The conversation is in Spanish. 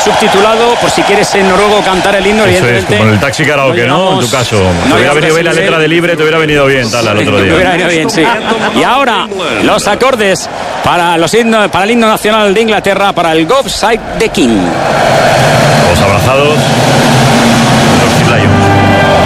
subtitulado por si quieres en noruego cantar el himno. Eso es, como en el taxi karaoke, ¿no? En tu caso. Te hubiera venido bien la letra de Libre, te hubiera venido bien, tal, al otro día. Te hubiera venido bien, sí. Y ahora, los acordes para el himno nacional de Inglaterra, para el God Save the King. Todos abrazados. Los Lions.